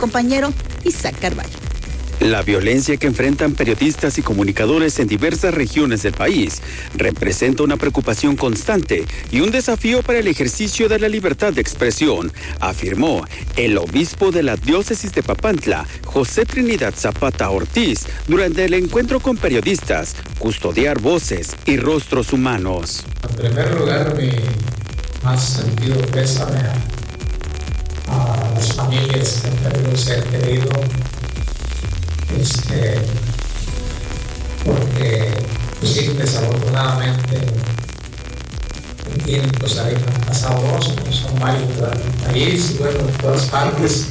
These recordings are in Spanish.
compañero Isaac Carvalho. La violencia que enfrentan periodistas y comunicadores en diversas regiones del país representa una preocupación constante y un desafío para el ejercicio de la libertad de expresión, afirmó el obispo de la diócesis de Papantla, José Trinidad Zapata Ortiz, durante el encuentro con periodistas, Custodiar Voces y Rostros Humanos. En primer lugar, mi más sentido pésame a las familias que han perdido ser querido, porque pues sí, desafortunadamente tienen pues ahí han pasado dos, pues, son varios en el país y bueno, en todas partes.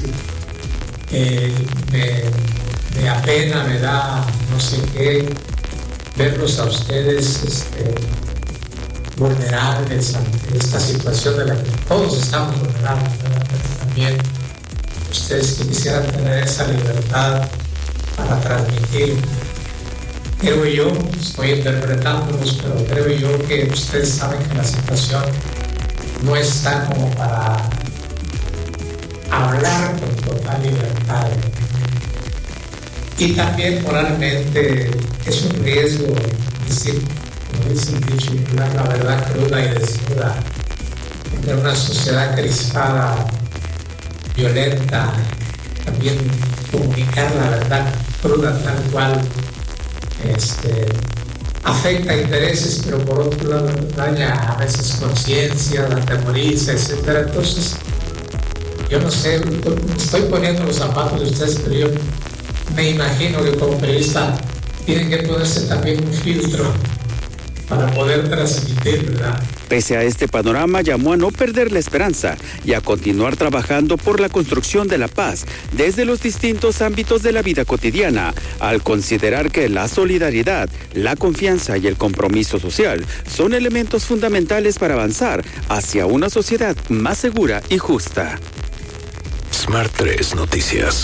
Me apena, me da no sé qué verlos a ustedes vulnerables ante esta situación de la que todos estamos vulnerables, ¿verdad? Pero también ustedes que quisieran tener esa libertad para transmitir. Creo yo, estoy interpretándolos, pero creo yo que ustedes saben que la situación no está como para hablar con total libertad. Y también moralmente es un riesgo decir, como dice el dicho, hablar la verdad cruda y desnuda en una sociedad crispada, violenta, también comunicar la verdad cruda tal cual afecta intereses, pero por otro lado daña a veces conciencia, la atemoriza, etcétera. Entonces, yo no sé, estoy poniendo los zapatos de ustedes, pero yo me imagino que como periodista tienen que ponerse también un filtro para poder transmitir, ¿verdad? Pese a este panorama, llamó a no perder la esperanza y a continuar trabajando por la construcción de la paz desde los distintos ámbitos de la vida cotidiana, al considerar que la solidaridad, la confianza y el compromiso social son elementos fundamentales para avanzar hacia una sociedad más segura y justa. Smart 3 Noticias.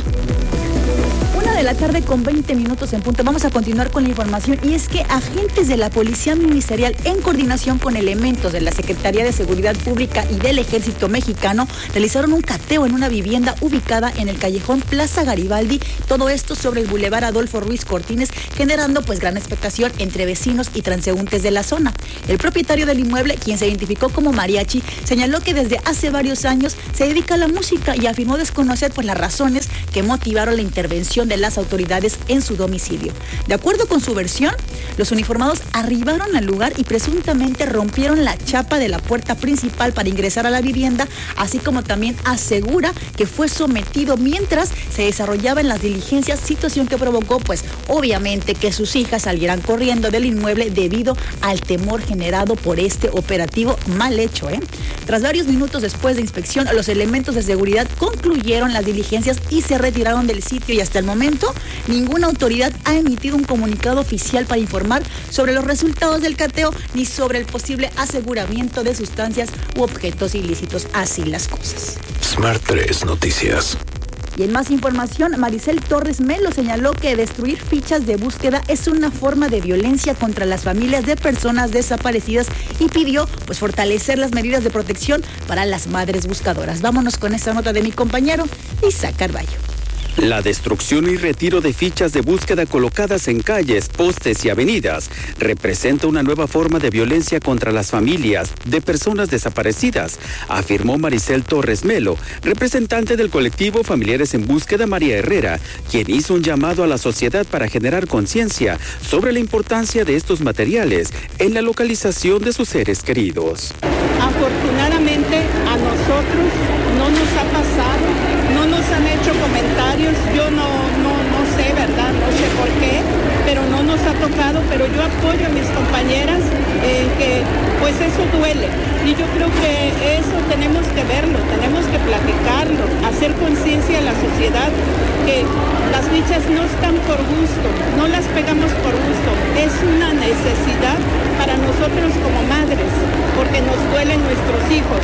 1:20 p.m. en punto. Vamos a continuar con la información y es que agentes de la Policía Ministerial en coordinación con elementos de la Secretaría de Seguridad Pública y del Ejército Mexicano realizaron un cateo en una vivienda ubicada en el callejón Plaza Garibaldi, todo esto sobre el Boulevard Adolfo Ruiz Cortines, generando pues gran expectación entre vecinos y transeúntes de la zona. El propietario del inmueble, quien se identificó como Mariachi, señaló que desde hace varios años se dedica a la música y afirmó desconocer pues las razones que motivaron la intervención de las autoridades en su domicilio. De acuerdo con su versión, los uniformados arribaron al lugar y presuntamente rompieron la chapa de la puerta principal para ingresar a la vivienda, así como también asegura que fue sometido mientras se desarrollaban las diligencias, situación que provocó pues obviamente que sus hijas salieran corriendo del inmueble debido al temor generado por este operativo mal hecho. Tras varios minutos después de inspección, los elementos de seguridad concluyeron las diligencias y se retiraron del sitio y hasta el momento ninguna autoridad ha emitido un comunicado oficial para informar sobre los resultados del cateo ni sobre el posible aseguramiento de sustancias u objetos ilícitos. Así las cosas. Smart 3 Noticias. Y en más información, Maricel Torres Melo señaló que destruir fichas de búsqueda es una forma de violencia contra las familias de personas desaparecidas y pidió pues fortalecer las medidas de protección para las madres buscadoras. Vámonos con esta nota de mi compañero Isaac Carvalho. La destrucción y retiro de fichas de búsqueda colocadas en calles, postes y avenidas representa una nueva forma de violencia contra las familias de personas desaparecidas, afirmó Maricel Torres Melo, representante del colectivo Familiares en Búsqueda María Herrera, quien hizo un llamado a la sociedad para generar conciencia sobre la importancia de estos materiales en la localización de sus seres queridos. Afortunadamente a nosotros no nos ha pasado, no nos han hecho comentarios, yo no sé, ¿verdad? No sé por qué, pero no nos ha tocado, pero yo apoyo a mis compañeras en que pues eso duele y yo creo que eso tenemos que verlo, tenemos que platicarlo, hacer conciencia a la sociedad que las fichas no están por gusto, no las pegamos por gusto, es una necesidad para nosotros como madres, porque nos duelen nuestros hijos,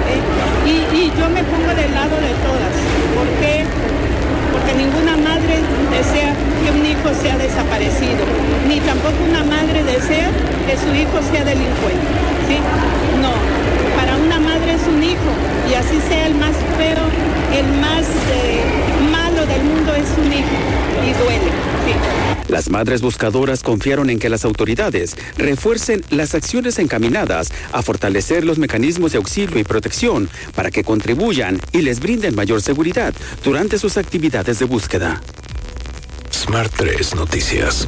y yo me pongo del lado de todas. ¿Por qué? Porque ninguna madre desea que un hijo sea desaparecido, ni tampoco una madre desea que su hijo sea delincuente, ¿sí? No, para una madre es un hijo, y así sea el más feo, el más malo Las madres buscadoras confiaron en que las autoridades refuercen las acciones encaminadas a fortalecer los mecanismos de auxilio y protección para que contribuyan y les brinden mayor seguridad durante sus actividades de búsqueda. Smart 3 Noticias.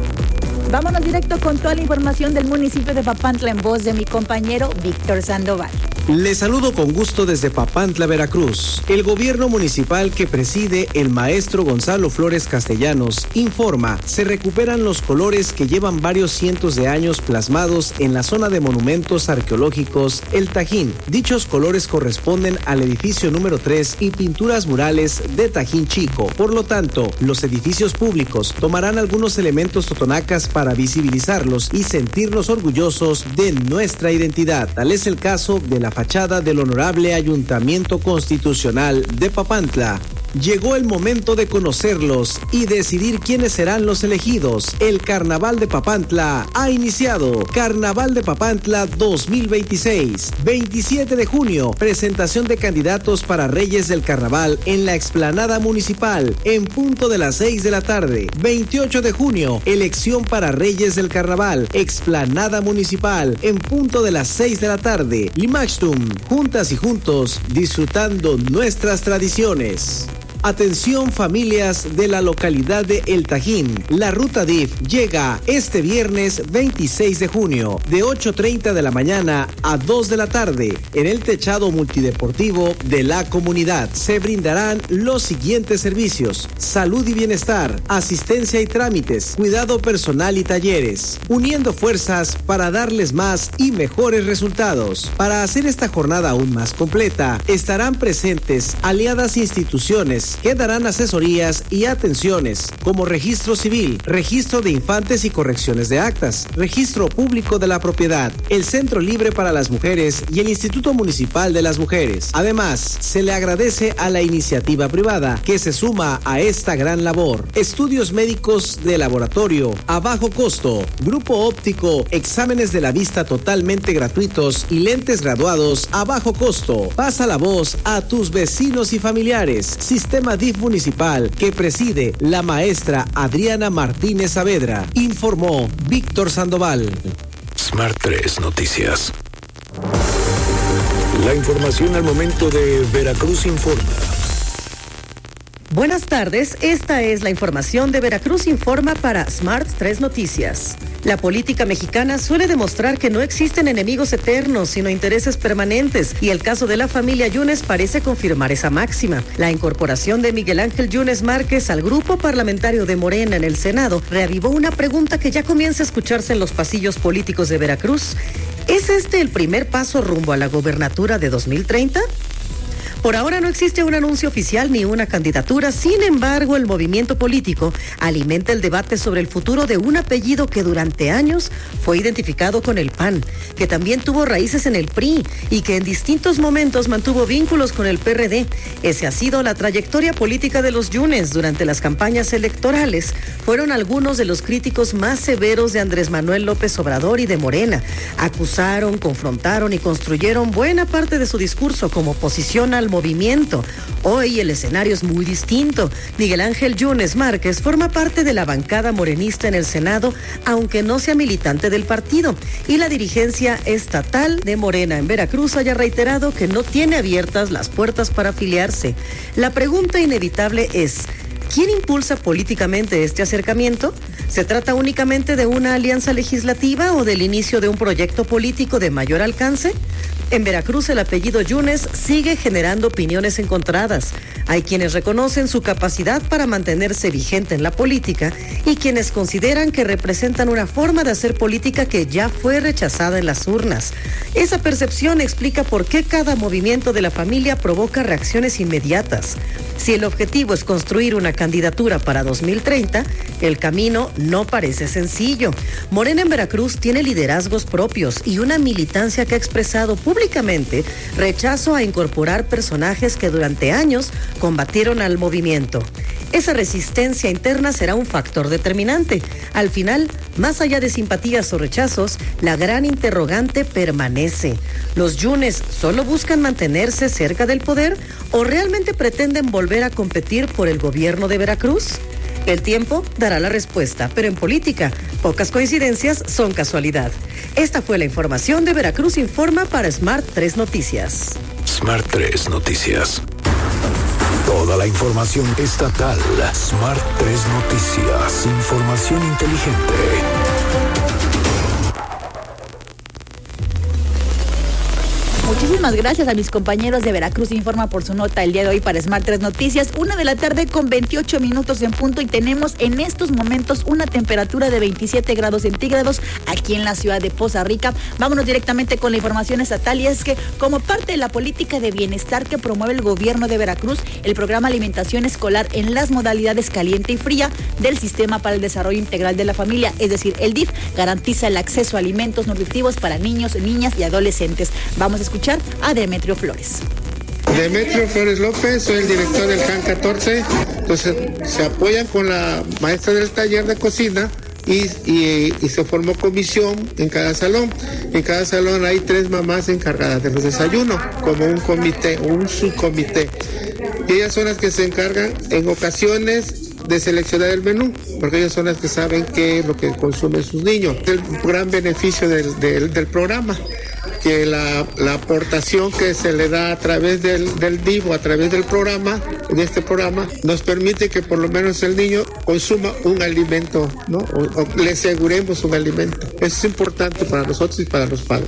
Vámonos directo con toda la información del municipio de Papantla en voz de mi compañero Víctor Sandoval. Les saludo con gusto desde Papantla, Veracruz. El gobierno municipal que preside el maestro Gonzalo Flores Castellanos informa, se recuperan los colores que llevan varios cientos de años plasmados en la zona de monumentos arqueológicos El Tajín. Dichos colores corresponden al edificio número 3 y pinturas murales de Tajín Chico. Por lo tanto, los edificios públicos tomarán algunos elementos totonacas para visibilizarlos y sentirnos orgullosos de nuestra identidad. Tal es el caso de la fachada del Honorable Ayuntamiento Constitucional de Papantla. Llegó el momento de conocerlos y decidir quiénes serán los elegidos. El Carnaval de Papantla ha iniciado. Carnaval de Papantla 2026. 27 de junio, presentación de candidatos para Reyes del Carnaval en la explanada municipal, en punto de las 6 de la tarde. 28 de junio, elección para Reyes del Carnaval, explanada municipal, en punto de las 6 de la tarde. Limachtum, juntas y juntos, disfrutando nuestras tradiciones. Atención familias de la localidad de El Tajín. La ruta DIF llega este viernes 26 de junio de 8:30 de la mañana a 2 de la tarde en el techado multideportivo de la comunidad. Se brindarán los siguientes servicios: salud y bienestar, asistencia y trámites, cuidado personal y talleres, uniendo fuerzas para darles más y mejores resultados. Para hacer esta jornada aún más completa, estarán presentes aliadas instituciones que darán asesorías y atenciones como registro civil, registro de infantes y correcciones de actas, registro público de la propiedad, el Centro Libre para las Mujeres y el Instituto Municipal de las Mujeres. Además, se le agradece a la iniciativa privada que se suma a esta gran labor. Estudios médicos de laboratorio a bajo costo, grupo óptico, exámenes de la vista totalmente gratuitos y lentes graduados a bajo costo. Pasa la voz a tus vecinos y familiares. Sistema DIF municipal que preside la maestra Adriana Martínez Saavedra. Informó Víctor Sandoval. Smart 3 Noticias. La información al momento de Veracruz Informa. Buenas tardes, esta es la información de Veracruz Informa para Smart 3 Noticias. La política mexicana suele demostrar que no existen enemigos eternos, sino intereses permanentes, y el caso de la familia Yunes parece confirmar esa máxima. La incorporación de Miguel Ángel Yunes Márquez al grupo parlamentario de Morena en el Senado reavivó una pregunta que ya comienza a escucharse en los pasillos políticos de Veracruz. ¿Es este el primer paso rumbo a la gobernatura de 2030? Por ahora no existe un anuncio oficial ni una candidatura, sin embargo, el movimiento político alimenta el debate sobre el futuro de un apellido que durante años fue identificado con el PAN, que también tuvo raíces en el PRI y que en distintos momentos mantuvo vínculos con el PRD. Esa ha sido la trayectoria política de los Yunes durante las campañas electorales. Fueron algunos de los críticos más severos de Andrés Manuel López Obrador y de Morena. Acusaron, confrontaron y construyeron buena parte de su discurso como oposición al movimiento. Hoy el escenario es muy distinto. Miguel Ángel Yunes Márquez forma parte de la bancada morenista en el Senado, aunque no sea militante del partido, y la dirigencia estatal de Morena en Veracruz haya reiterado que no tiene abiertas las puertas para afiliarse. La pregunta inevitable es: ¿quién impulsa políticamente este acercamiento? ¿Se trata únicamente de una alianza legislativa o del inicio de un proyecto político de mayor alcance? En Veracruz el apellido Yunes sigue generando opiniones encontradas. Hay quienes reconocen su capacidad para mantenerse vigente en la política y quienes consideran que representan una forma de hacer política que ya fue rechazada en las urnas. Esa percepción explica por qué cada movimiento de la familia provoca reacciones inmediatas. Si el objetivo es construir una candidatura para 2030, el camino no parece sencillo. Morena en Veracruz tiene liderazgos propios y una militancia que ha expresado públicamente rechazo a incorporar personajes que durante años combatieron al movimiento. Esa resistencia interna será un factor determinante. Al final, más allá de simpatías o rechazos, la gran interrogante permanece. ¿Los Yunes solo buscan mantenerse cerca del poder o realmente pretenden volver a competir por el gobierno de Veracruz? El tiempo dará la respuesta, pero en política, pocas coincidencias son casualidad. Esta fue la información de Veracruz Informa para Smart 3 Noticias. Smart 3 Noticias. Toda la información estatal. Smart 3 Noticias. Información inteligente. Muchísimas gracias a mis compañeros de Veracruz Informa por su nota el día de hoy para Smart 3 Noticias. 1:00 con 28 minutos en punto y tenemos en estos momentos una temperatura de 27 grados centígrados aquí en la ciudad de Poza Rica. Vámonos directamente con la información estatal y es que como parte de la política de bienestar que promueve el gobierno de Veracruz, el programa Alimentación Escolar en las modalidades caliente y fría del Sistema para el Desarrollo Integral de la Familia, es decir, el DIF, garantiza el acceso a alimentos nutritivos para niños, niñas y adolescentes. Vamos a escuchar a Demetrio Flores. Demetrio Flores López, soy el director del CAN 14. Entonces se apoyan con la maestra del taller de cocina y se formó comisión en cada salón. En cada salón hay 3 mamás encargadas de los desayunos, como un comité, un subcomité. Y ellas son las que se encargan en ocasiones de seleccionar el menú, porque ellas son las que saben qué es lo que consumen sus niños. El gran beneficio del programa, que la aportación que se le da a través del DIF o a través del programa, de este programa, nos permite que por lo menos el niño consuma un alimento, ¿no? O le aseguremos un alimento. Eso es importante para nosotros y para los padres.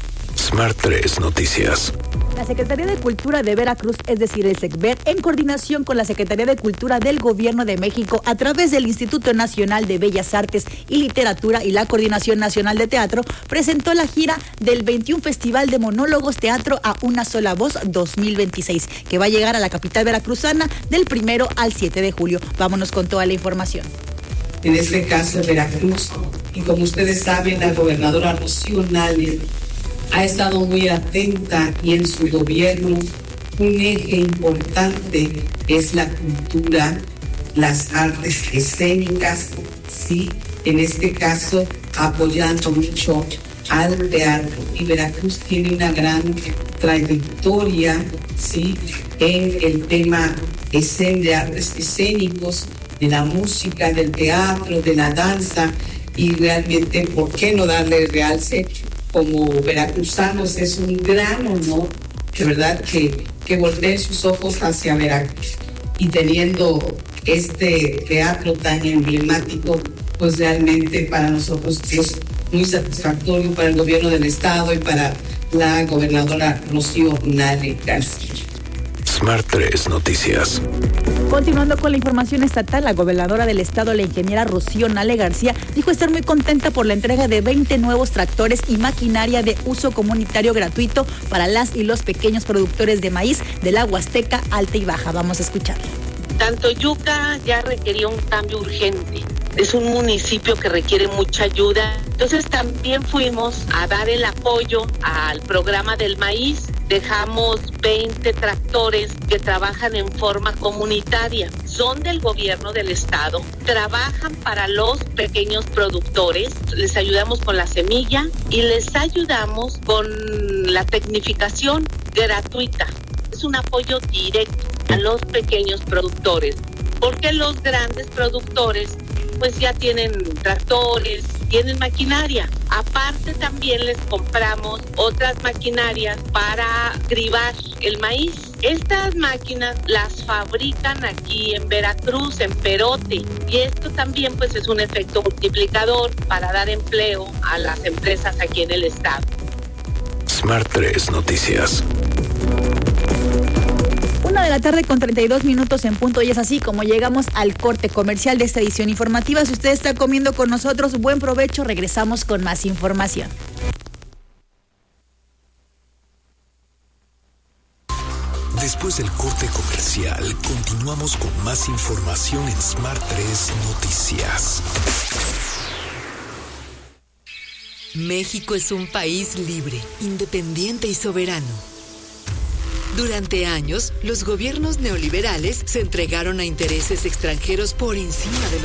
Smart 3 Noticias. La Secretaría de Cultura de Veracruz, es decir, el SECVER, en coordinación con la Secretaría de Cultura del Gobierno de México, a través del Instituto Nacional de Bellas Artes y Literatura y la Coordinación Nacional de Teatro, presentó la gira del 21 Festival de Monólogos Teatro a una sola voz 2026, que va a llegar a la capital veracruzana del 1 al 7 de julio. Vámonos con toda la información. En este caso, Veracruz, y como ustedes saben, la gobernadora Rocío Nale ha estado muy atenta y en su gobierno un eje importante es la cultura, las artes escénicas, sí, en este caso apoyando mucho al teatro. Y Veracruz tiene una gran trayectoria, sí, en el tema de artes escénicos, de la música, del teatro, de la danza, y realmente, ¿por qué no darle realce? Como veracruzanos es un gran honor, de verdad, que volteen sus ojos hacia Veracruz. Y teniendo este teatro tan emblemático, pues realmente para nosotros es muy satisfactorio, para el gobierno del estado y para la gobernadora Rocío Nale García. Smart 3 Noticias. Continuando con la información estatal, la gobernadora del estado, la ingeniera Rocío Nale García, dijo estar muy contenta por la entrega de 20 nuevos tractores y maquinaria de uso comunitario gratuito para las y los pequeños productores de maíz de la Huasteca Alta y Baja. Vamos a escucharlo. Tanto Yuca ya requería un cambio urgente. Es un municipio que requiere mucha ayuda. Entonces también fuimos a dar el apoyo al programa del maíz. Dejamos 20 tractores que trabajan en forma comunitaria. Son del gobierno del estado. Trabajan para los pequeños productores. Les ayudamos con la semilla y les ayudamos con la tecnificación gratuita. Es un apoyo directo a los pequeños productores, porque los grandes productores pues ya tienen tractores, tienen maquinaria. Aparte también les compramos otras maquinarias para cribar el maíz. Estas máquinas las fabrican aquí en Veracruz, en Perote, y esto también pues es un efecto multiplicador para dar empleo a las empresas aquí en el estado. Smart 3 Noticias. 1:00 con 32 minutos en punto, y es así como llegamos al corte comercial de esta edición informativa. Si usted está comiendo con nosotros, buen provecho. Regresamos con más información. Después del corte comercial, continuamos con más información en Smart 3 Noticias. México es un país libre, independiente y soberano. Durante años, los gobiernos neoliberales se entregaron a intereses extranjeros por encima de los